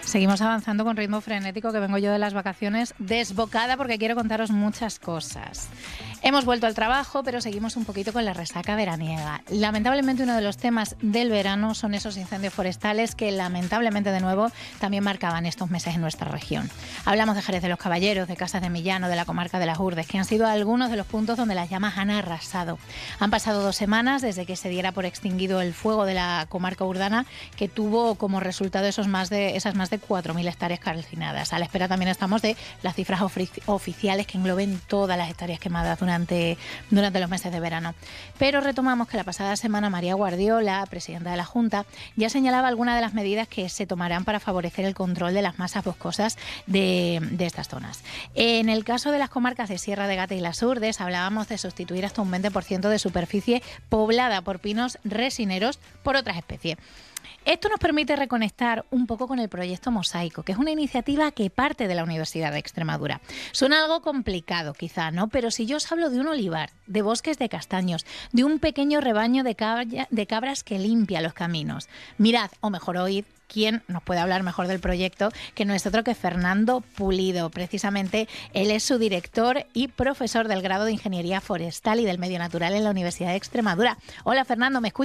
Seguimos avanzando con ritmo frenético, que vengo yo de las vacaciones desbocada porque quiero contaros muchas cosas. Hemos vuelto al trabajo, pero seguimos un poquito con la resaca veraniega. Lamentablemente uno de los temas del verano son esos incendios forestales que lamentablemente de nuevo también marcaban estos meses en nuestra región. Hablamos de Jerez de los Caballeros, de Casas de Millán, de la comarca de las Urdes, que han sido algunos de los puntos donde las llamas han arrasado. Han pasado 2 semanas desde que se diera por extinguido el fuego de la comarca urdana, que tuvo como resultado esas más de 4.000 hectáreas calcinadas. A la espera también estamos de las cifras oficiales que engloben todas las hectáreas quemadas durante los meses de verano. Pero retomamos que la pasada semana María Guardiola, presidenta de la Junta, ya señalaba algunas de las medidas que se tomarán para favorecer el control de las masas boscosas de estas zonas. En el caso de las comarcas de Sierra de Gata y las Urdes, hablábamos de sustituir hasta un 20% de superficie poblada por pinos resineros por otras especies. Esto nos permite reconectar un poco con el proyecto Mosaico, que es una iniciativa que parte de la Universidad de Extremadura. Suena algo complicado, quizá, ¿no? Pero si yo os hablo de un olivar, de bosques de castaños, de un pequeño rebaño de cabras que limpia los caminos, mirad, o mejor oíd, ¿quién nos puede hablar mejor del proyecto que no es otro que Fernando Pulido? Precisamente él es su director y profesor del grado de Ingeniería Forestal y del Medio Natural en la Universidad de Extremadura. Hola, Fernando, ¿me escuchas?